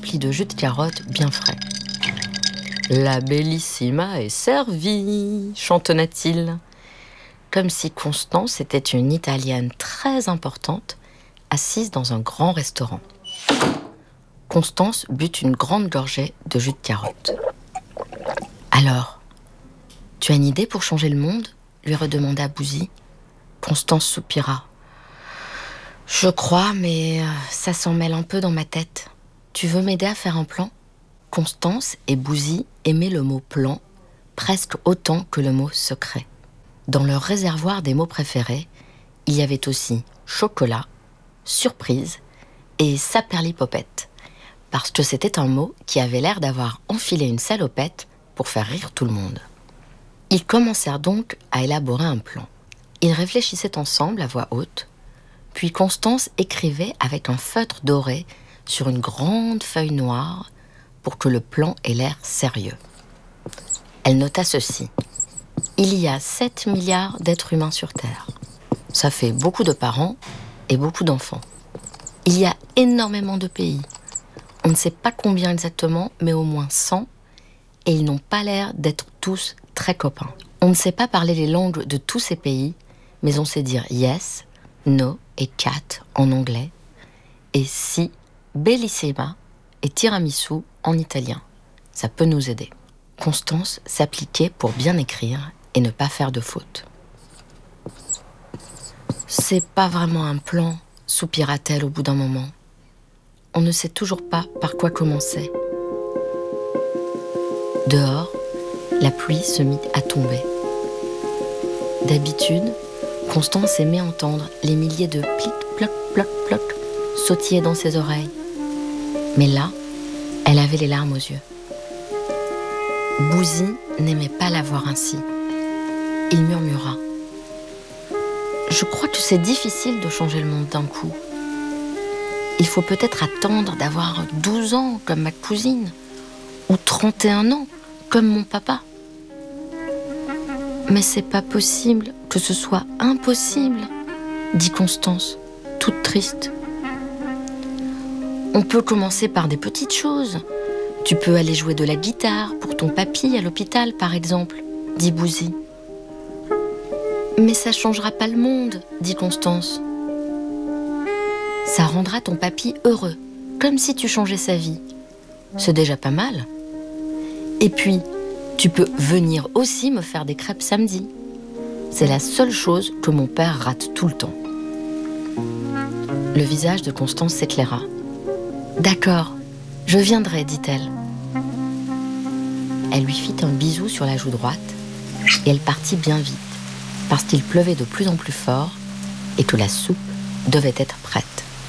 rempli de jus de carotte bien frais. « La bellissima est servie !» chantonna-t-il, comme si Constance était une Italienne très importante, assise dans un grand restaurant. Constance but une grande gorgée de jus de carotte. « Alors, tu as une idée pour changer le monde ?» lui redemanda Bouzy. Constance soupira. « Je crois, mais ça s'en mêle un peu dans ma tête. Tu veux m'aider à faire un plan ?» Constance et Bouzy aimaient le mot plan presque autant que le mot secret. Dans leur réservoir des mots préférés, il y avait aussi chocolat, surprise et saperlipopette, parce que c'était un mot qui avait l'air d'avoir enfilé une salopette pour faire rire tout le monde. Ils commencèrent donc à élaborer un plan. Ils réfléchissaient ensemble à voix haute, puis Constance écrivait avec un feutre doré sur une grande feuille noire pour que le plan ait l'air sérieux. Elle nota ceci. Il y a 7 milliards d'êtres humains sur Terre. Ça fait beaucoup de parents et beaucoup d'enfants. Il y a énormément de pays. On ne sait pas combien exactement, mais au moins 100, et ils n'ont pas l'air d'être tous très copains. On ne sait pas parler les langues de tous ces pays, mais on sait dire yes, no et cat en anglais, et si, bellissima et tiramisu en italien. Ça peut nous aider. Constance s'appliquait pour bien écrire et ne pas faire de fautes. C'est pas vraiment un plan, soupira-t-elle au bout d'un moment. On ne sait toujours pas par quoi commencer. Dehors, la pluie se mit à tomber. D'habitude, Constance aimait entendre les milliers de plic, ploc, ploc, ploc sautiller dans ses oreilles. Mais là, elle avait les larmes aux yeux. Bouzy n'aimait pas la voir ainsi. Il murmura. « Je crois que c'est difficile de changer le monde d'un coup. Il faut peut-être attendre d'avoir 12 ans comme ma cousine, ou 31 ans comme mon papa. Mais c'est pas possible que ce soit impossible, dit Constance, toute triste. On peut commencer par des petites choses. Tu peux aller jouer de la guitare pour ton papy à l'hôpital, par exemple, dit Bouzy. Mais ça changera pas le monde, dit Constance. Ça rendra ton papy heureux, comme si tu changeais sa vie. C'est déjà pas mal. Et puis, tu peux venir aussi me faire des crêpes samedi. C'est la seule chose que mon père rate tout le temps. Le visage de Constance s'éclaira. D'accord, je viendrai, dit-elle. Elle lui fit un bisou sur la joue droite et elle partit bien vite, parce qu'il pleuvait de plus en plus fort et que la soupe devait être prête.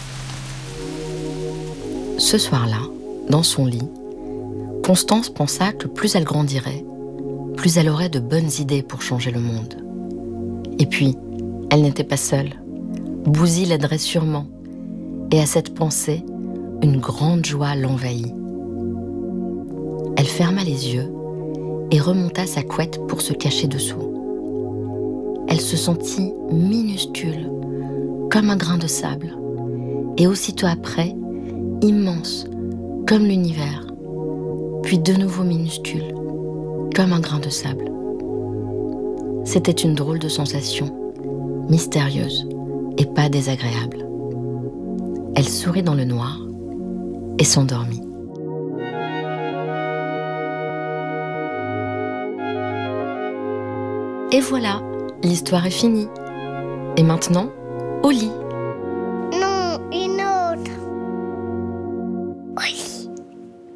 Ce soir-là, dans son lit, Constance pensa que plus elle grandirait, plus elle aurait de bonnes idées pour changer le monde. Et puis, elle n'était pas seule. Bouzy l'aiderait sûrement. Et à cette pensée, une grande joie l'envahit. Elle ferma les yeux et remonta sa couette pour se cacher dessous. Elle se sentit minuscule, comme un grain de sable, et aussitôt après, immense, comme l'univers, puis de nouveau minuscule, comme un grain de sable. C'était une drôle de sensation, mystérieuse et pas désagréable. Elle sourit dans le noir et s'endormit. Et voilà, l'histoire est finie. Et maintenant, au lit.